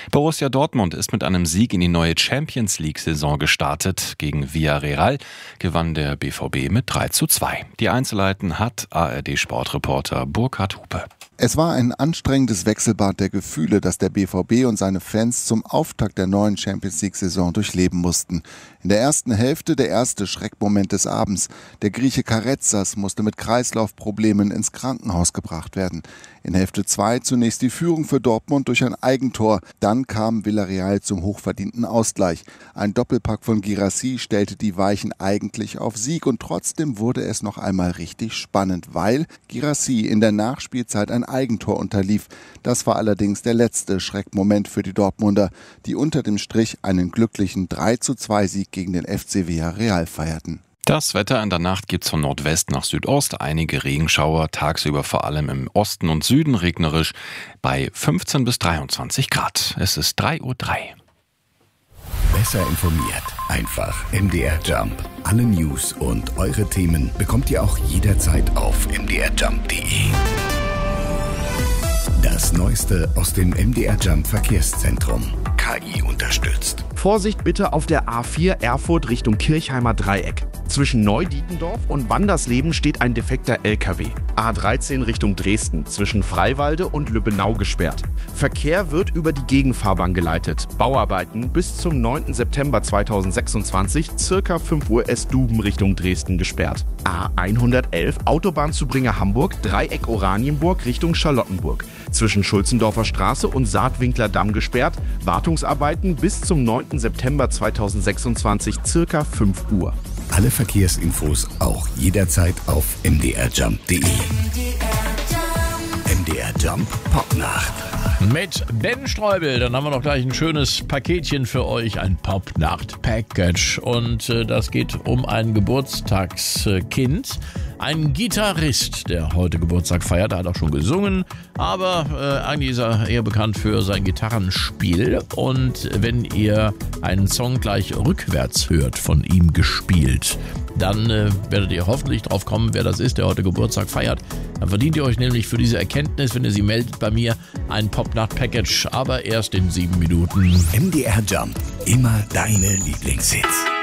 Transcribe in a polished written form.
Borussia Dortmund ist mit einem Sieg in die neue Champions-League-Saison gestartet. Gegen Villarreal gewann der BVB mit 3:2. Die Einzelheiten hat ARD-Sportreporter Burkhard Hupe. Es war ein anstrengendes Wechselbad der Gefühle, das der BVB und seine Fans zum Auftakt der neuen Champions-League-Saison durchleben mussten. In der ersten Hälfte der erste Schreckmoment des Abends. Der Grieche Karetzas musste mit Kreislaufproblemen ins Krankenhaus gebracht werden. In Hälfte 2 zunächst die Führung für Dortmund durch ein Eigentor. Dann kam Villarreal zum hochverdienten Ausgleich. Ein Doppelpack von Guirassy stellte die Weichen eigentlich auf Sieg und trotzdem wurde es noch einmal richtig spannend, weil Guirassy in der Nachspielzeit ein Eigentor unterlief. Das war allerdings der letzte Schreckmoment für die Dortmunder, die unter dem Strich einen glücklichen 3:2-Sieg gegen den FC Villarreal feierten. Das Wetter in der Nacht gibt's von Nordwest nach Südost einige Regenschauer, tagsüber vor allem im Osten und Süden regnerisch bei 15 bis 23 Grad. Es ist 3:03 Uhr. Besser informiert, einfach MDR Jump. Alle News und eure Themen bekommt ihr auch jederzeit auf mdrjump.de. Das Neueste aus dem MDR Jump Verkehrszentrum. KI unterstützt. Vorsicht bitte auf der A4 Erfurt Richtung Kirchheimer Dreieck. Zwischen Neudietendorf und Wandersleben steht ein defekter LKW. A13 Richtung Dresden, zwischen Freiwalde und Lübbenau gesperrt. Verkehr wird über die Gegenfahrbahn geleitet. Bauarbeiten bis zum 9. September 2026, circa 5 Uhr S-Duben Richtung Dresden gesperrt. A111 Autobahnzubringer Hamburg, Dreieck Oranienburg Richtung Charlottenburg. Zwischen Schulzendorfer Straße und Saatwinkler Damm gesperrt. Wartungsarbeiten bis zum 9. September 2026, circa 5 Uhr. Alle Verkehrsinfos auch jederzeit auf mdrjump.de. MDR Jump Popnacht. Mit Ben Streubel, dann haben wir noch gleich ein schönes Paketchen für euch, ein Popnacht-Package. Und das geht um ein Geburtstagskind, ein Gitarrist, der heute Geburtstag feiert, hat auch schon gesungen, aber eigentlich ist er eher bekannt für sein Gitarrenspiel. Und wenn ihr einen Song gleich rückwärts hört, von ihm gespielt, dann werdet ihr hoffentlich drauf kommen, wer das ist, der heute Geburtstag feiert. Dann verdient ihr euch nämlich für diese Erkenntnis, wenn ihr sie meldet bei mir, ein Popnacht-Package, aber erst in 7 Minuten. MDR Jump, immer deine Lieblingshits.